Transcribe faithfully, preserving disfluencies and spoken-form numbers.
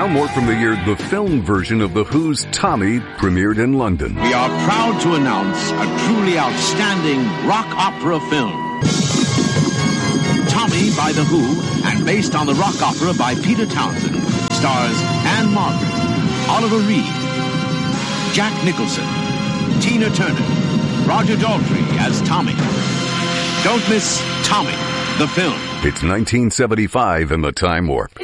Time Warp from the year the film version of The Who's Tommy premiered in London. We are proud to announce a truly outstanding rock opera film. Tommy by The Who, and based on the rock opera by Peter Townsend, stars Anne Margaret, Oliver Reed, Jack Nicholson, Tina Turner, Roger Daltrey as Tommy. Don't miss Tommy, the film. It's nineteen seventy-five in the Time Warp.